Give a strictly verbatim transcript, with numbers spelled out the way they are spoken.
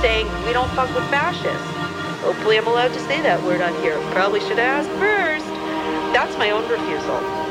saying we don't fuck with fascists. Hopefully I'm allowed to say that word on here. Probably should have asked first. That's my own refusal.